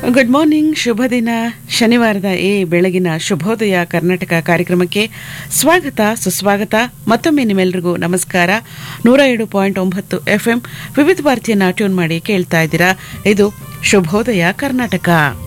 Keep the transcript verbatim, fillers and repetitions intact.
Good morning, ಶುಭ ದಿನ. ಶನಿವಾರದ ಈ ಬೆಳಗಿನ ಶುಭೋದಯ ಕರ್ನಾಟಕ ಕಾರ್ಯಕ್ರಮಕ್ಕೆ ಸ್ವಾಗತ, ಸುಸ್ವಾಗತ. ಮತ್ತೊಮ್ಮೆ ನಿಮ್ಮೆಲ್ಲರಿಗೂ ನಮಸ್ಕಾರ. ನೂರ ಏಳು ಪಾಯಿಂಟ್ ಒಂಬತ್ತು ಎಫ್ ಎಂ ವಿವಿಧ ಭಾರತಿಯನ್ನ ಟ್ಯೂನ್ ಮಾಡಿ ಕೇಳ್ತಾ ಇದ್ದೀರಾ. ಇದು ಶುಭೋದಯ ಕರ್ನಾಟಕ.